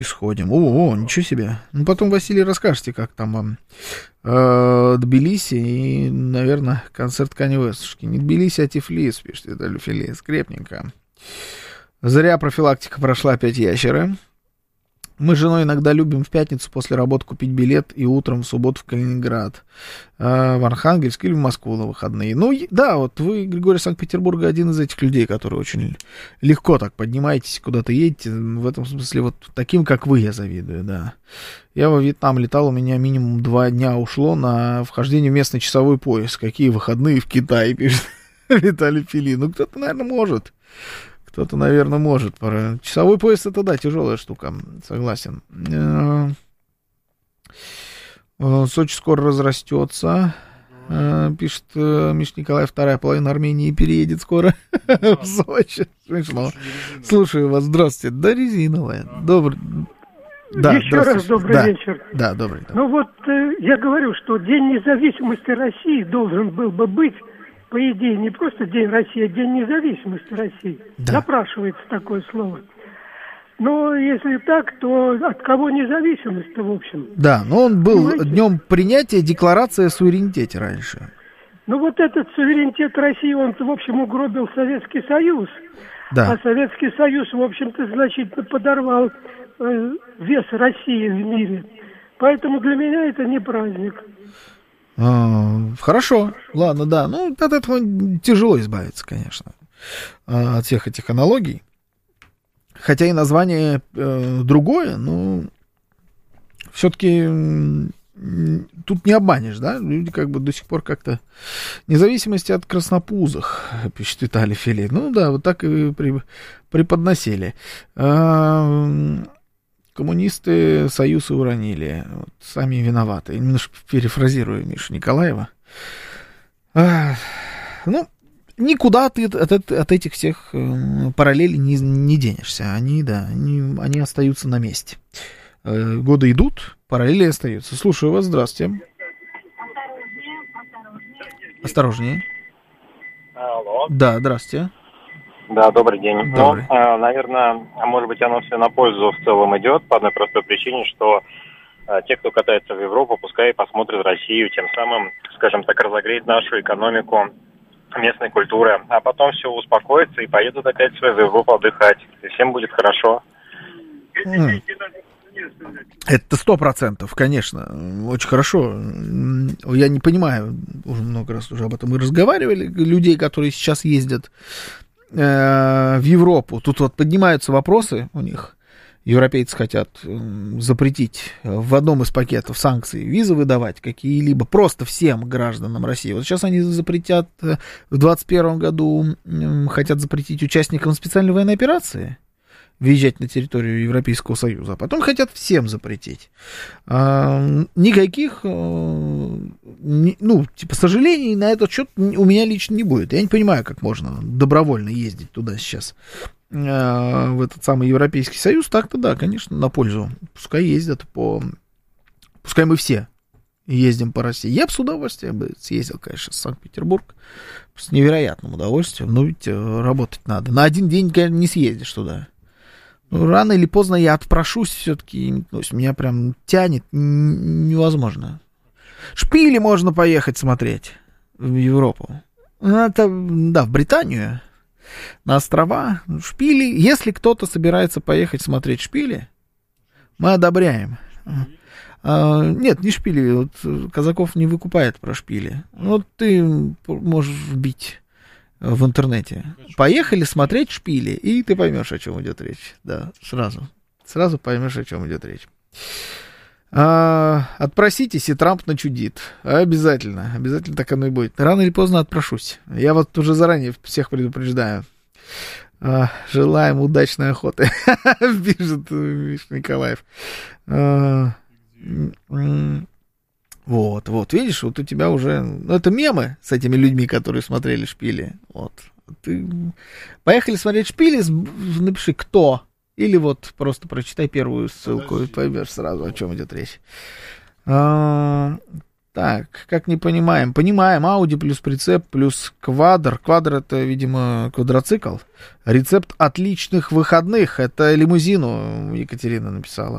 Сходим. О, ничего себе. Ну, потом, Василий, расскажете, как там Тбилиси и, наверное, концерт Канье Уэстушки. Не Тбилиси, а Тифлис, пишет Виталий Филис. Крепненько. Зря профилактика прошла, опять ящеры. Мы с женой иногда любим в пятницу после работы купить билет и утром в субботу в Калининград, в Архангельск или в Москву на выходные. Ну, да, вот вы, Григорий Санкт-Петербурга, один из этих людей, которые очень легко так поднимаетесь, куда-то едете. В этом смысле вот таким, как вы, я завидую, да. Я во Вьетнам летал, у меня минимум 2 дня ушло на вхождение в местный часовой пояс. Какие выходные в Китае, пишет Виталий Фили. Ну, кто-то, наверное, может. Кто-то, наверное, может. Часовой пояс — это, да, тяжелая штука, согласен. Сочи скоро разрастется, пишет Миш Николаев, вторая половина Армении переедет скоро в Сочи. Смешно. Слушаю вас, здравствуйте. Да, резиновая. Добрый. Да, еще раз добрый вечер. Да, добрый. Ну вот я говорю, что День независимости России должен был бы быть, по идее, не просто День России, а День независимости России. Да. Напрашивается такое слово. Но если так, то от кого независимость-то, в общем? Да, но он был днем принятия Декларации о суверенитете раньше. Ну вот этот суверенитет России, он, в общем, угробил Советский Союз. Да. А Советский Союз, в общем-то, значительно подорвал вес России в мире. Поэтому для меня это не праздник. Хорошо, ладно, да. Ну, от этого тяжело избавиться, конечно, от всех этих аналогий. Хотя и название другое, но все-таки тут не обманешь, да? Люди как бы до сих пор как-то независимости от краснопузых, пишет Виталий Филей. Ну да, вот так и преподносили. Коммунисты союз уронили. Вот, сами виноваты. Немножко перефразирую Мишу Николаева. Ну, никуда ты от этих всех параллелей не денешься. Они, да, они остаются на месте. Годы идут, параллели остаются. Слушаю вас, здравствуйте. Осторожнее. Алло. Да, здравствуйте. Да, добрый день. Добрый. Ну, наверное, может быть, оно все на пользу в целом идет по одной простой причине, что те, кто катается в Европу, пускай посмотрят Россию, тем самым, скажем так, разогреет нашу экономику, местной культуры, а потом все успокоится и поедут опять в Европу отдыхать, и всем будет хорошо. Это 100%, конечно, очень хорошо. Я не понимаю, уже много раз уже об этом мы разговаривали, людей, которые сейчас ездят в Европу. Тут вот поднимаются вопросы у них. Европейцы хотят запретить в одном из пакетов санкций визы выдавать какие-либо просто всем гражданам России. Вот сейчас они запретят, в 2021 году хотят запретить участникам специальной военной операции въезжать на территорию Европейского Союза, а потом хотят всем запретить. Никаких, сожалений на этот счет у меня лично не будет. Я не понимаю, как можно добровольно ездить туда сейчас, в этот самый Европейский Союз. Так-то да, конечно, на пользу. Пускай ездят Пускай мы все ездим по России. Я бы с удовольствием съездил, конечно, в Санкт-Петербург. С невероятным удовольствием. Но ведь работать надо. На один день, конечно, не съездишь туда. Рано или поздно я отпрошусь все-таки. То есть меня прям тянет невозможно. Шпили можно поехать смотреть в Европу. Это, да, в Британию, на острова. Шпили. Если кто-то собирается поехать смотреть шпили, мы одобряем. Нет, не шпили. Вот казаков не выкупает про шпили. Вот ты можешь вбить в интернете. Поехали смотреть шпили, и ты поймешь, о чем идет речь. Да, сразу поймешь, о чем идет речь. Отпроситесь, и Трамп начудит. Обязательно так оно и будет. Рано или поздно отпрошусь. Я вот уже заранее всех предупреждаю. Желаем удачной охоты, пишет Миш Николаев. Вот, видишь, вот у тебя уже... Ну, это мемы с этими людьми, которые смотрели шпили. Вот. Поехали смотреть шпили, напиши «кто». Или вот просто прочитай первую ссылку и поймешь сразу, о чем идет речь. Так, как не понимаем? Понимаем, Audi плюс прицеп плюс квадр. Квадр — это, видимо, квадроцикл. Рецепт отличных выходных. Это лимузину, Екатерина написала.